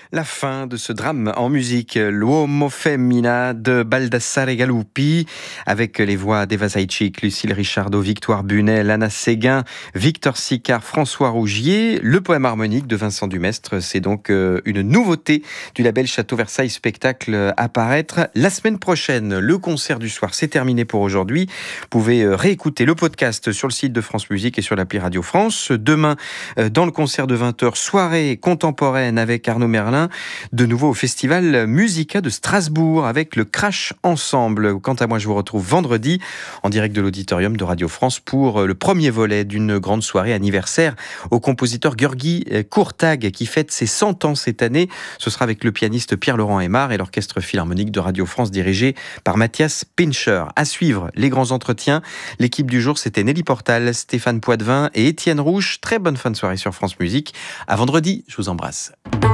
La fin de ce drame en musique, L'Uomo Femmina de Baldassare Galuppi, avec les voix d'Eva Zaïtchik, Lucille Richardot, Victoire Bunel, Anna Séguin, Victor Sicard, François Rougier. Le poème harmonique de Vincent Dumestre, c'est donc une nouveauté du label Château Versailles Spectacle à paraître la semaine prochaine. Le concert du soir, c'est terminé pour aujourd'hui. Vous pouvez réécouter le podcast sur le site de France Musique et sur l'appli Radio France. Demain, dans le concert de 20h, soirée contemporaine avec Arnaud Merlin, de nouveau au Festival Musica de Strasbourg avec le Crash Ensemble. Quant à moi, je vous retrouve vendredi en direct de l'auditorium de Radio France pour le premier volet d'une grande soirée anniversaire au compositeur György Kurtág qui fête ses 100 ans cette année. Ce sera avec le pianiste Pierre-Laurent Aimard et l'orchestre philharmonique de Radio France dirigé par Mathias Pincher. À suivre les grands entretiens. L'équipe du jour, c'était Nelly Portal, Stéphane Poitvin et Étienne Rouge. Très bonne fin de soirée sur France Musique. À vendredi, je vous embrasse.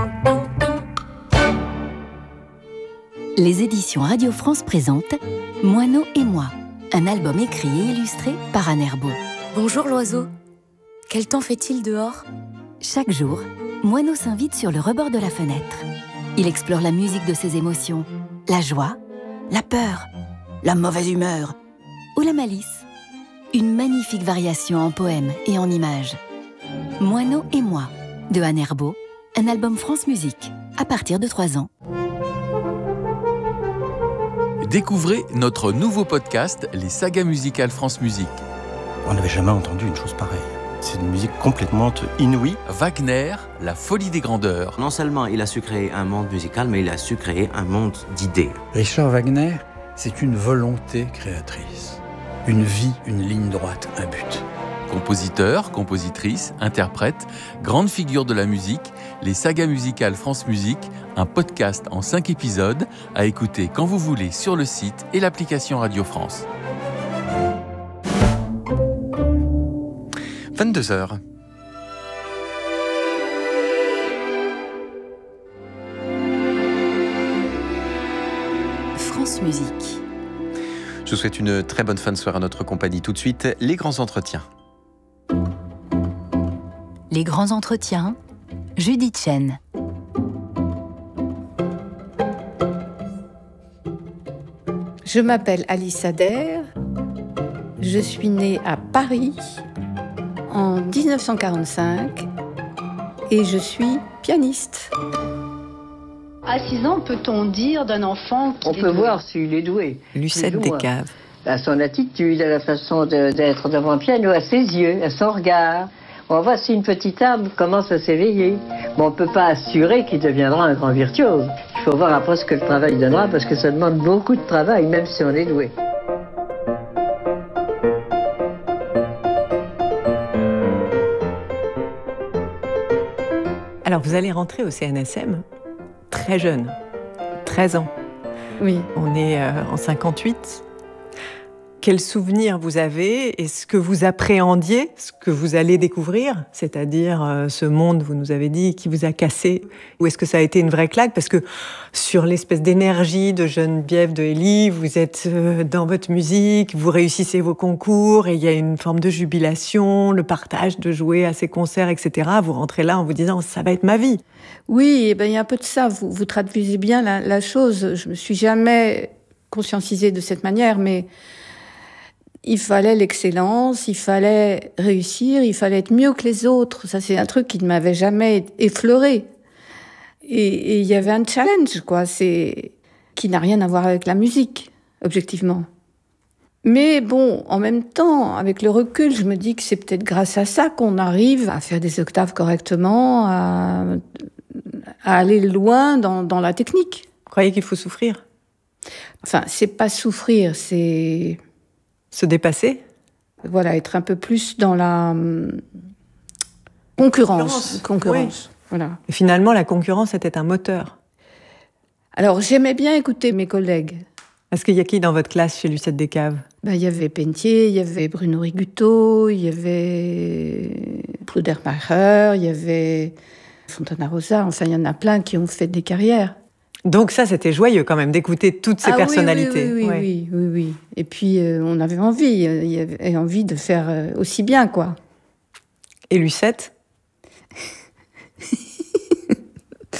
Les éditions Radio France présentent Moineau et moi, un album écrit et illustré par Anne Herbeau. Bonjour l'oiseau. Quel temps fait-il dehors ? Chaque jour, Moineau s'invite sur le rebord de la fenêtre. Il explore la musique de ses émotions, la joie, la peur, la mauvaise humeur ou la malice. Une magnifique variation en poèmes et en images. Moineau et moi, de Anne Herbeau, un album France Musique, à partir de 3 ans. Découvrez notre nouveau podcast, les sagas musicales France Musique. On n'avait jamais entendu une chose pareille. C'est une musique complètement inouïe. Wagner, la folie des grandeurs. Non seulement il a su créer un monde musical, mais il a su créer un monde d'idées. Richard Wagner, c'est une volonté créatrice. Une vie, une ligne droite, un but. Compositeur, compositrice, interprète, grande figure de la musique, les sagas musicales France Musique, un podcast en 5 épisodes à écouter quand vous voulez sur le site et l'application Radio France. 22h. France Musique. Je vous souhaite une très bonne fin de soirée à notre compagnie. Tout de suite, les grands entretiens. Les grands entretiens, Judith Chen. Je m'appelle Alice Adair. Je suis née à Paris en 1945 et je suis pianiste. À 6 ans, peut-on dire d'un enfant qu'il On peut voir s'il est doué. Lucette Descaves. À son attitude, à la façon d'être devant le piano, à ses yeux, à son regard. On voit si une petite âme commence à s'éveiller. Bon, on ne peut pas assurer qu'il deviendra un grand virtuose. Il faut voir après ce que le travail donnera, parce que ça demande beaucoup de travail, même si on est doué. Alors, vous allez rentrer au CNSM très jeune, 13 ans. Oui. On est en 58. Quels souvenirs vous avez? Est-ce que vous appréhendiez ce que vous allez découvrir? C'est-à-dire ce monde, vous nous avez dit, qui vous a cassé? Ou est-ce que ça a été une vraie claque? Parce que sur l'espèce d'énergie de Geneviève de Hélie, vous êtes dans votre musique, vous réussissez vos concours et il y a une forme de jubilation, le partage de jouer à ces concerts, etc. Vous rentrez là en vous disant « ça va être ma vie ». Oui, il y a un peu de ça. Vous traduisez bien la chose. Je me suis jamais conscientisée de cette manière, mais il fallait l'excellence, il fallait réussir, il fallait être mieux que les autres. Ça, c'est un truc qui ne m'avait jamais effleuré. Et il y avait un challenge, quoi, qui n'a rien à voir avec la musique, objectivement. Mais bon, en même temps, avec le recul, je me dis que c'est peut-être grâce à ça qu'on arrive à faire des octaves correctement, à aller loin dans la technique. Vous croyez qu'il faut souffrir? Enfin, c'est pas souffrir, c'est se dépasser? Voilà, être un peu plus dans la concurrence. Oui. Voilà. Et finalement, la concurrence était un moteur. Alors, j'aimais bien écouter mes collègues. Est-ce qu'il y a qui dans votre classe chez Lucette Descaves? Il y avait Pentier, il y avait Bruno Rigutto, il y avait Pludermacher, il y avait Fontana Rosa. Enfin, il y en a plein qui ont fait des carrières. Donc ça, c'était joyeux quand même, d'écouter toutes ces personnalités. Oui. Et puis, on avait envie. Il y avait envie de faire aussi bien, quoi. Et Lucette?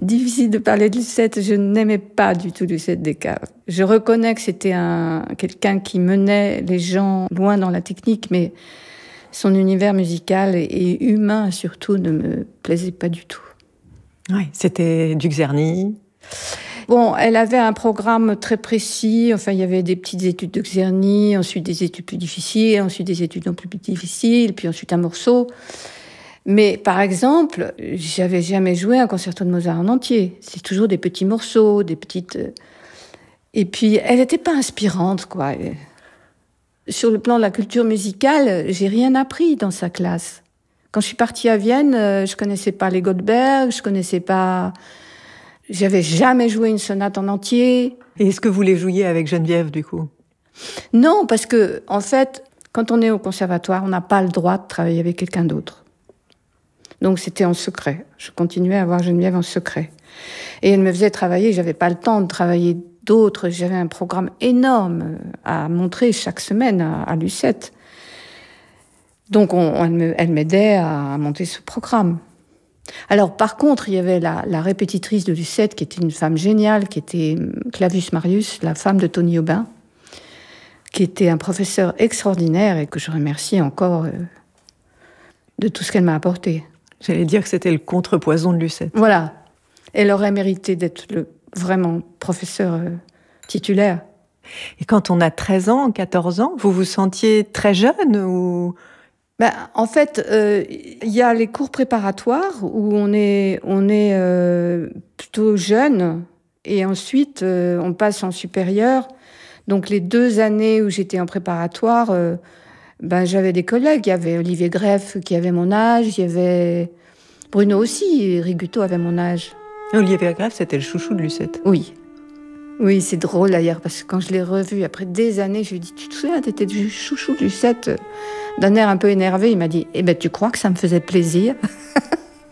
Difficile de parler de Lucette, je n'aimais pas du tout Lucette Descaves. Je reconnais que c'était quelqu'un qui menait les gens loin dans la technique, mais son univers musical et humain surtout ne me plaisait pas du tout. Oui, c'était du Czerny. Bon, elle avait un programme très précis. Enfin, il y avait des petites études de Czerny, ensuite des études plus difficiles, ensuite des études non plus difficiles, puis ensuite un morceau. Mais par exemple, j'avais jamais joué un concerto de Mozart en entier. C'est toujours des petits morceaux, des petites... Et puis, elle n'était pas inspirante, quoi. Sur le plan de la culture musicale, j'ai rien appris dans sa classe. Quand je suis partie à Vienne, je connaissais pas les Goldberg, je connaissais pas... J'avais jamais joué une sonate en entier. Et est-ce que vous les jouiez avec Geneviève, du coup? Non, parce que, en fait, quand on est au conservatoire, on n'a pas le droit de travailler avec quelqu'un d'autre. Donc c'était en secret. Je continuais à voir Geneviève en secret. Et elle me faisait travailler, j'avais pas le temps de travailler d'autres. J'avais un programme énorme à montrer chaque semaine à Lucette. Donc elle m'aidait à monter ce programme. Alors par contre, il y avait la répétitrice de Lucette, qui était une femme géniale, qui était Clavus Marius, la femme de Tony Aubin, qui était un professeur extraordinaire et que je remercie encore de tout ce qu'elle m'a apporté. J'allais dire que c'était le contrepoison de Lucette. Voilà. Elle aurait mérité d'être vraiment professeur titulaire. Et quand on a 13 ans, 14 ans, vous vous sentiez très jeune ou... En fait, il y a les cours préparatoires où on est plutôt jeune et ensuite on passe en supérieur. Donc les 2 années où j'étais en préparatoire... j'avais des collègues, il y avait Olivier Greff qui avait mon âge, il y avait Bruno aussi, Rigutto avait mon âge. Olivier Greff, c'était le chouchou de Lucette. Oui. Oui, c'est drôle d'ailleurs, parce que quand je l'ai revu après des années, je lui ai dit, tu te souviens, t'étais le chouchou de Lucette? D'un air un peu énervé, il m'a dit, tu crois que ça me faisait plaisir?